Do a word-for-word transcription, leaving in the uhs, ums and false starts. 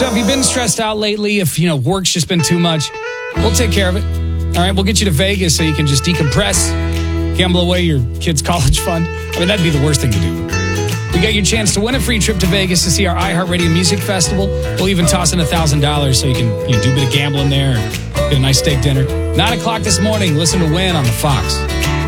So if you've been stressed out lately, if, you know, work's just been too much, we'll take care of it. All right, we'll get you to Vegas so you can just decompress, gamble away your kid's college fund. I mean, that'd be the worst thing to do. We got your chance to win a free trip to Vegas to see our iHeartRadio Music Festival. We'll even toss in one thousand dollars so you can, you know, do a bit of gambling there, get a nice steak dinner. nine o'clock this morning, listen to Win on the Fox.